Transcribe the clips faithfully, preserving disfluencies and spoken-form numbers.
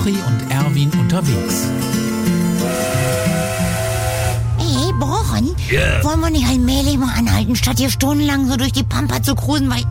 Brochi und Erwin unterwegs. Hey, Brochen, Ja. wollen wir nicht allmählich mal anhalten, statt hier stundenlang so durch die Pampa zu cruisen, weil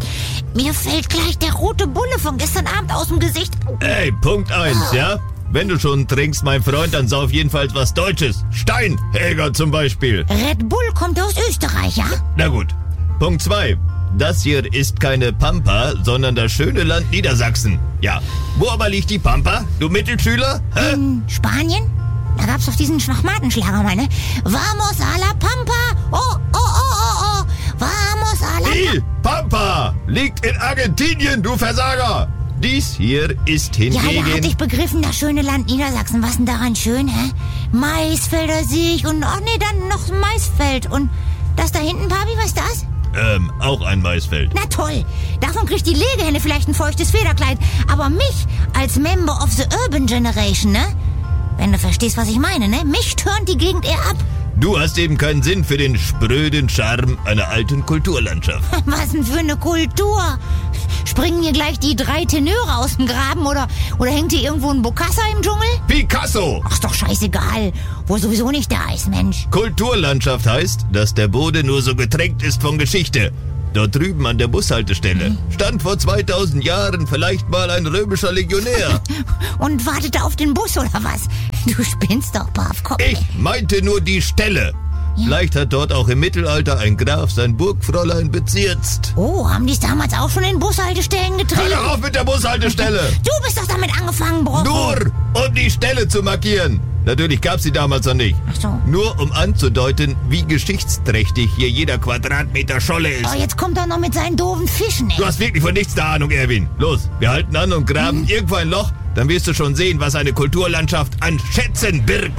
mir fällt gleich der rote Bulle von gestern Abend aus dem Gesicht. Ey, Punkt eins, ja? Wenn du schon trinkst, mein Freund, dann sauf jedenfalls was Deutsches. Steinhelger zum Beispiel. Red Bull kommt aus Österreich, ja? Na gut. Punkt zwei. Das hier ist keine Pampa, sondern das schöne Land Niedersachsen. Ja. Wo aber liegt die Pampa, du Mittelschüler? Hä? In Spanien? Da gab's doch diesen Schwachmatenschlager, meine. Vamos a la Pampa! Oh, oh, oh, oh, oh! Vamos a la... Die Pampa liegt in Argentinien, du Versager. Dies hier ist Ja, da hatte hingegen... ich begriffen, das schöne Land Niedersachsen. Was denn daran schön, hä? Maisfelder sehe ich und, ach nee, dann noch ein Maisfeld. Und das da hinten, Papi, was ist das? Ähm, auch ein Maisfeld. Na toll, davon kriegt die Legehenne vielleicht ein feuchtes Federkleid. Aber mich als Member of the Urban Generation, ne? Wenn du verstehst, was ich meine, ne? Mich turnt die Gegend eher ab. Du hast eben keinen Sinn für den spröden Charme einer alten Kulturlandschaft. Was denn für eine Kultur? Springen hier gleich die drei Tenöre aus dem Graben oder, oder hängt hier irgendwo ein Bokassa im Dschungel? Picasso! Ach, ist doch scheißegal, wo sowieso nicht da ist, Mensch. Kulturlandschaft heißt, dass der Boden nur so getränkt ist von Geschichte. Dort drüben an der Bushaltestelle stand vor zweitausend Jahren vielleicht mal ein römischer Legionär. Und wartete auf den Bus oder was? Du spinnst doch, Pavkopf. Ich meinte nur die Stelle. Vielleicht hat dort auch im Mittelalter ein Graf sein Burgfräulein bezirzt. Oh, haben die es damals auch schon in Bushaltestellen Hör getrieben? doch auf mit der Bushaltestelle! Du bist doch damit angefangen, Bro. Nur um die Stelle zu markieren. Natürlich gab's sie damals noch nicht. Ach so. Nur um anzudeuten, wie geschichtsträchtig hier jeder Quadratmeter Scholle ist. Oh, jetzt kommt er noch mit seinen doofen Fischen, ey. Du hast wirklich von nichts der Ahnung, Erwin. Los, wir halten an und graben Hm. irgendwo ein Loch, dann wirst du schon sehen, was eine Kulturlandschaft an Schätzen birgt.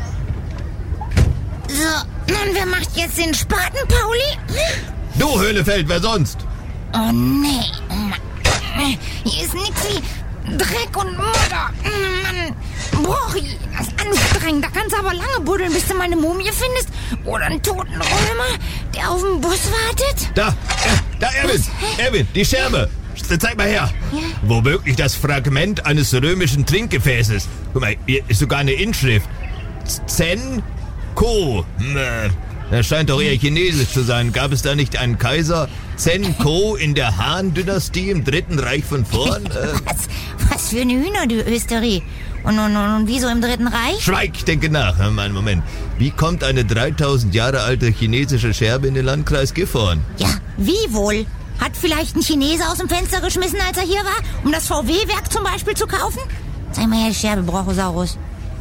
So, nun, wer macht jetzt den Spaten, Pauli? Du, Höhlefeld, wer sonst? Oh, nee. Oh, Mann. Hier ist nix wie Dreck und Mutter. Mann. Brochi, das ist anstrengend. Da kannst du aber lange buddeln, bis du meine Mumie findest. Oder einen toten Römer, der auf den Bus wartet. Da, äh, da, Erwin, Erwin, die Scherbe. Zeig mal her. Ja. Womöglich das Fragment eines römischen Trinkgefäßes. Guck mal, hier ist sogar eine Inschrift. Zen-Ko. Hm, äh, Das scheint doch eher chinesisch zu sein. Gab es da nicht einen Kaiser Zen-Ko in der Han-Dynastie im Dritten Reich von vorn? Äh, Was, was für eine Hühner, du Österi. Und, und, und, und wieso im Dritten Reich? Schweig, ich denke nach. Hör mal einen Moment. Wie kommt eine dreitausend Jahre alte chinesische Scherbe in den Landkreis Gifhorn? Ja, wie wohl? Hat vielleicht ein Chinese aus dem Fenster geschmissen, als er hier war, um das V W-Werk zum Beispiel zu kaufen? Zeig mal her, die Scherbe, Brachiosaurus.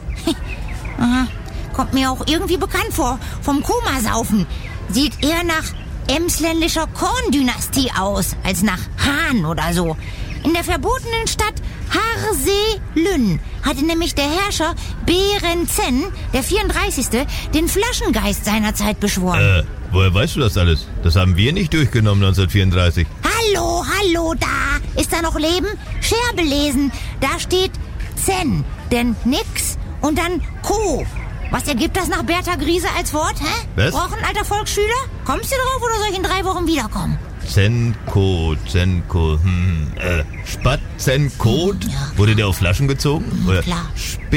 Aha, kommt mir auch irgendwie bekannt vor. Vom Komasaufen. Sieht eher nach emsländischer Korn-Dynastie aus, als nach Han oder so. In der verbotenen Stadt Harsee-Lünn hatte nämlich der Herrscher Berenzen, der vierunddreißigste, den Flaschengeist seiner Zeit beschworen. Äh, woher weißt du das alles? Das haben wir nicht durchgenommen neunzehnhundertvierunddreißig. Hallo, hallo, da! Ist da noch Leben? Scherbe lesen. Da steht Zen, denn nix und dann Ko. Was ergibt das nach Bertha Griese als Wort, hä? Was? Brauchen alter Volksschüler? Kommst du drauf oder soll ich in drei Wochen wiederkommen? Zenko, Zenko, hm, äh, Spatzenkot? Ja. Wurde der auf Flaschen gezogen? Oder klar.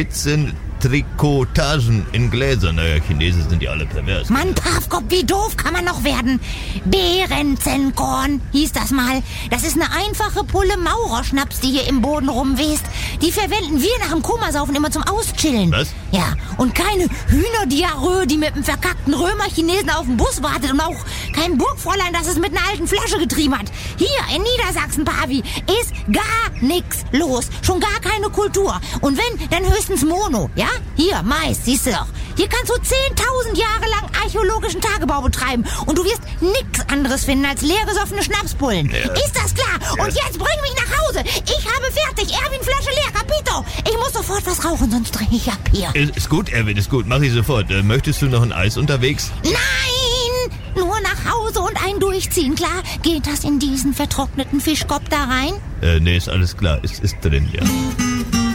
Spitzentrikotagen in Gläsern? Naja, Chinesen sind ja alle pervers. Mann, Pavkopf, wie doof kann man noch werden? Bärenzenkorn hieß das mal. Das ist eine einfache Pulle Maurerschnaps, die hier im Boden rumwest. Die verwenden wir nach dem Komasaufen immer zum Auschillen. Was? Ja, und keine Hühnerdiarrhoe, die mit einem verkackten Römer-Chinesen auf dem Bus wartet und auch kein Burgfräulein, das es mit einer alten Flasche getrieben hat. Hier in Niedersachsen, Pavi, ist gar nix los. Schon gar keine Kultur. Und wenn, dann höchstens Mono, ja? Hier, Mais, siehst du doch. Hier kannst du zehntausend Jahre lang archäologischen Tagebau betreiben und du wirst nix anderes finden als leergesoffene Schnapspullen. Ja. Ist das klar? Ja. Und jetzt bring mich nach Hause. Ich habe fertig. Erwin, Flasche leer, Capito. Ich muss sofort was rauchen, sonst dränge ich ab hier. Ist, ist gut, Erwin, ist gut. Mach ich sofort. Äh, möchtest du noch ein Eis unterwegs? Nein! Nur nach Hause und ein Durchziehen, klar? Geht das in diesen vertrockneten Fischkopf da rein? Äh, nee, ist alles klar. Ist, ist drin, ja.